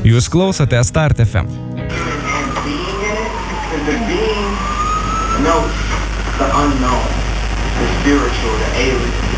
Jūs klausote Start FM. The being knows the unknown, the spiritual, the alien.